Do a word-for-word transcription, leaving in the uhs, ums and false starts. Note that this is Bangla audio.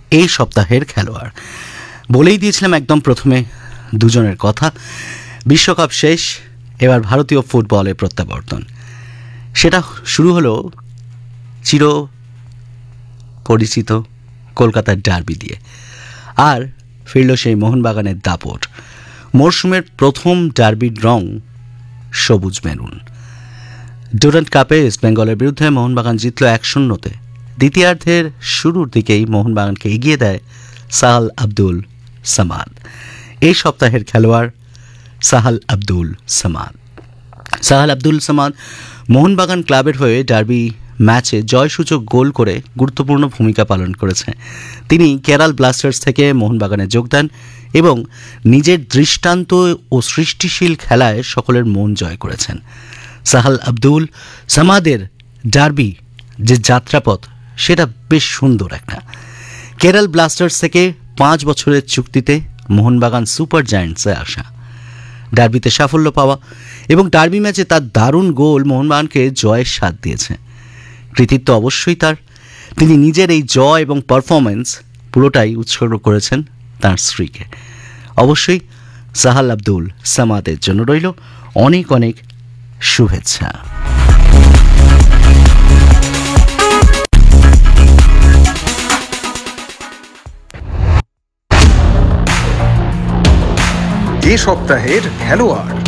এই সপ্তাহের খেলোয়াড়। বলেই দিয়েছিলাম একদম প্রথমে দুজনের কথা। বিশ্বকাপ শেষ, এবার ভারতীয় ফুটবলে প্রত্যাবর্তন। সেটা শুরু হলো চির পরিচিত কলকাতার ডার্বি দিয়ে, আর ফিরল সেই মোহনবাগানের দাপট। মরশুমের প্রথম ডার্বির রং সবুজ মেরুন। ডুরান্ট কাপে ইস্ট বেঙ্গলের বিরুদ্ধে মোহনবাগান জিতল এক শূন্যতে। দ্বিতীয়ার্ধের শুরুর দিকেই মোহনবাগানকে এগিয়ে দেয় সাহাল আব্দুল সামাদ। এই সপ্তাহের খেলোয়াড় সাহাল আব্দুল সামাদ। সাহাল আব্দুল সামাদ মোহনবাগান ক্লাবের হয়ে ডার্বি ম্যাচে জয়সূচক গোল করে গুরুত্বপূর্ণ ভূমিকা পালন করেছে। তিনি কেরাল ব্লাস্টার্স থেকে মোহনবাগানে যোগ দেন এবং নিজের দৃষ্টান্ত ও সৃষ্টিশীল খেলায় সকলের মন জয় করেছেন। সাহাল আব্দুল সামাদের ডার্বি যে যাত্রাপথ, সেটা বেশ সুন্দর একটা। কেরাল ব্লাস্টার্স থেকে পাঁচ বছরের চুক্তিতে মোহনবাগান সুপার জায়ান্টসে আসা, ডার্বিতে সাফল্য পাওয়া এবং ডার্বি ম্যাচে তার দারুণ গোল মোহনবাগানকে জয়ের স্বাদ দিয়েছে। কৃতিত্ব অবশ্যই তার। তিনি নিজের এই জয় এবং পারফরমেন্স পুরোটাই উৎসর্গ করেছেন তার স্ত্রীকে। অবশ্যই সাহাল আব্দুল সামাদের জন্য রইল অনেক অনেক শুভেচ্ছা। এ সপ্তাহের খেলোয়াড়।